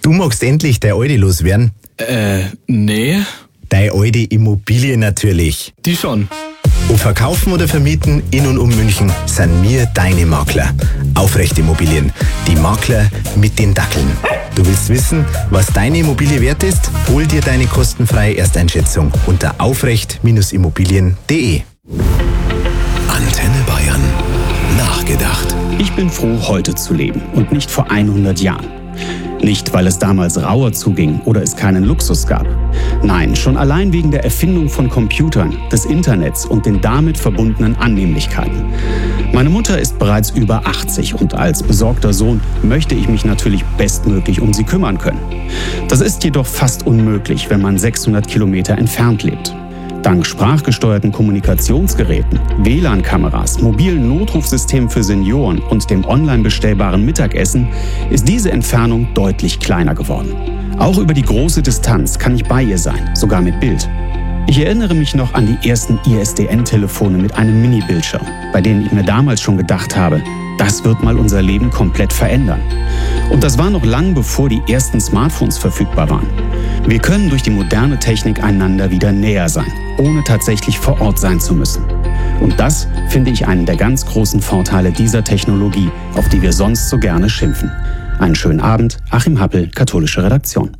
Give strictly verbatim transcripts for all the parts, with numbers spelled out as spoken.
Du magst endlich deine Alte loswerden? Äh, nee. Deine alte Immobilie natürlich. Die schon. Ob verkaufen oder vermieten, in und um München, sind wir deine Makler. Aufrecht Immobilien, die Makler mit den Dackeln. Du willst wissen, was deine Immobilie wert ist? Hol dir deine kostenfreie Ersteinschätzung unter aufrecht Immobilien punkt de. Antenne Bayern. Nachgedacht. Ich bin froh, heute zu leben und nicht vor hundert Jahren. Nicht, weil es damals rauer zuging oder es keinen Luxus gab. Nein, schon allein wegen der Erfindung von Computern, des Internets und den damit verbundenen Annehmlichkeiten. Meine Mutter ist bereits über achtzig und als besorgter Sohn möchte ich mich natürlich bestmöglich um sie kümmern können. Das ist jedoch fast unmöglich, wenn man sechshundert Kilometer entfernt lebt. Dank sprachgesteuerten Kommunikationsgeräten, W L A N-Kameras, mobilen Notrufsystemen für Senioren und dem online bestellbaren Mittagessen ist diese Entfernung deutlich kleiner geworden. Auch über die große Distanz kann ich bei ihr sein, sogar mit Bild. Ich erinnere mich noch an die ersten I S D N-Telefone mit einem Mini-Bildschirm, bei denen ich mir damals schon gedacht habe, das wird mal unser Leben komplett verändern. Und das war noch lang bevor die ersten Smartphones verfügbar waren. Wir können durch die moderne Technik einander wieder näher sein, ohne tatsächlich vor Ort sein zu müssen. Und das finde ich einen der ganz großen Vorteile dieser Technologie, auf die wir sonst so gerne schimpfen. Einen schönen Abend, Achim Happel, Katholische Redaktion.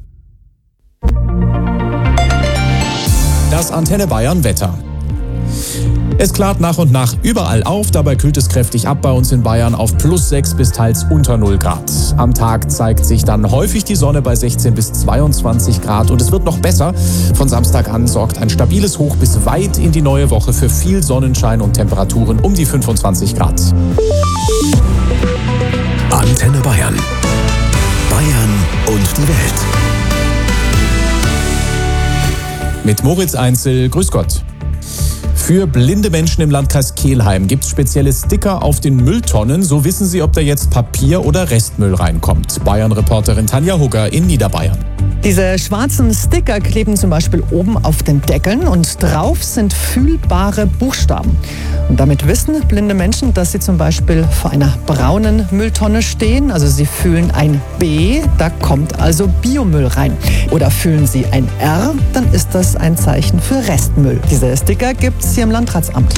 Das Antenne Bayern Wetter. Es klart nach und nach überall auf, dabei kühlt es kräftig ab bei uns in Bayern auf plus sechs bis teils unter null Grad. Am Tag zeigt sich dann häufig die Sonne bei sechzehn bis zweiundzwanzig Grad und es wird noch besser. Von Samstag an sorgt ein stabiles Hoch bis weit in die neue Woche für viel Sonnenschein und Temperaturen um die fünfundzwanzig Grad. Antenne Bayern. Bayern und die Welt. Mit Moritz Einzel, grüß Gott. Für blinde Menschen im Landkreis Kelheim gibt es spezielle Sticker auf den Mülltonnen. So wissen sie, ob da jetzt Papier oder Restmüll reinkommt. Bayern-Reporterin Tanja Hugger in Niederbayern. Diese schwarzen Sticker kleben zum Beispiel oben auf den Deckeln und drauf sind fühlbare Buchstaben. Und damit wissen blinde Menschen, dass sie zum Beispiel vor einer braunen Mülltonne stehen. Also sie fühlen ein B, da kommt also Biomüll rein. Oder fühlen sie ein R, dann ist das ein Zeichen für Restmüll. Diese Sticker gibt es hier im Landratsamt.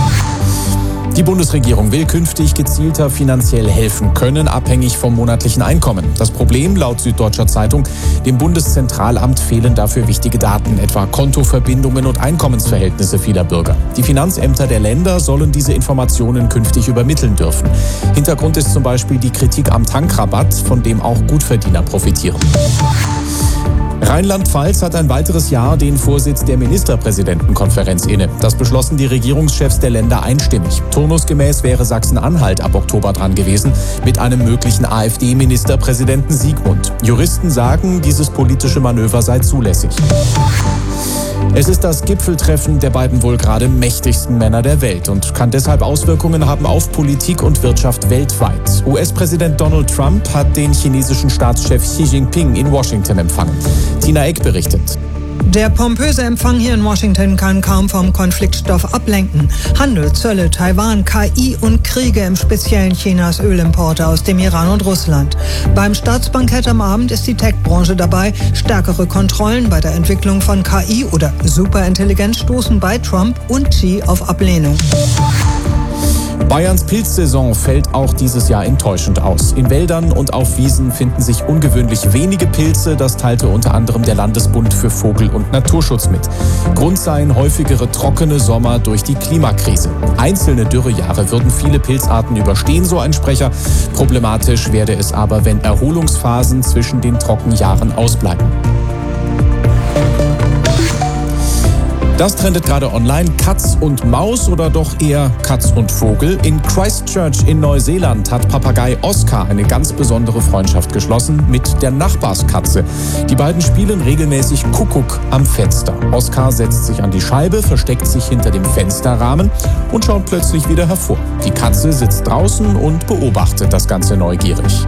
Die Bundesregierung will künftig gezielter finanziell helfen können, abhängig vom monatlichen Einkommen. Das Problem, laut Süddeutscher Zeitung, dem Bundeszentralamt fehlen dafür wichtige Daten, etwa Kontoverbindungen und Einkommensverhältnisse vieler Bürger. Die Finanzämter der Länder sollen diese Informationen künftig übermitteln dürfen. Hintergrund ist zum Beispiel die Kritik am Tankrabatt, von dem auch Gutverdiener profitieren. Rheinland-Pfalz hat ein weiteres Jahr den Vorsitz der Ministerpräsidentenkonferenz inne. Das beschlossen die Regierungschefs der Länder einstimmig. Turnusgemäß wäre Sachsen-Anhalt ab Oktober dran gewesen, mit einem möglichen AfD-Ministerpräsidenten Siegmund. Juristen sagen, dieses politische Manöver sei zulässig. Es ist das Gipfeltreffen der beiden wohl gerade mächtigsten Männer der Welt und kann deshalb Auswirkungen haben auf Politik und Wirtschaft weltweit. U S-Präsident Donald Trump hat den chinesischen Staatschef Xi Jinping in Washington empfangen. Tina Eck berichtet. Der pompöse Empfang hier in Washington kann kaum vom Konfliktstoff ablenken. Handel, Zölle, Taiwan, K I und Kriege, im Speziellen Chinas Ölimporte aus dem Iran und Russland. Beim Staatsbankett am Abend ist die Tech-Branche dabei. Stärkere Kontrollen bei der Entwicklung von K I oder Superintelligenz stoßen bei Trump und Xi auf Ablehnung. Bayerns Pilzsaison fällt auch dieses Jahr enttäuschend aus. In Wäldern und auf Wiesen finden sich ungewöhnlich wenige Pilze. Das teilte unter anderem der Landesbund für Vogel- und Naturschutz mit. Grund seien häufigere trockene Sommer durch die Klimakrise. Einzelne Dürrejahre würden viele Pilzarten überstehen, so ein Sprecher. Problematisch werde es aber, wenn Erholungsphasen zwischen den Trockenjahren ausbleiben. Das trendet gerade online. Katz und Maus oder doch eher Katz und Vogel? In Christchurch in Neuseeland hat Papagei Oscar eine ganz besondere Freundschaft geschlossen mit der Nachbarskatze. Die beiden spielen regelmäßig Kuckuck am Fenster. Oscar setzt sich an die Scheibe, versteckt sich hinter dem Fensterrahmen und schaut plötzlich wieder hervor. Die Katze sitzt draußen und beobachtet das Ganze neugierig.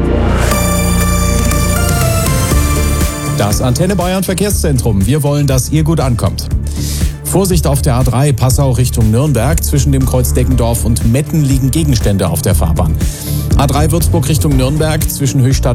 Das Antenne Bayern Verkehrszentrum. Wir wollen, dass ihr gut ankommt. Vorsicht auf der A drei Passau Richtung Nürnberg. Zwischen dem Kreuz Deggendorf und Metten liegen Gegenstände auf der Fahrbahn. A drei Würzburg Richtung Nürnberg zwischen Höchstadt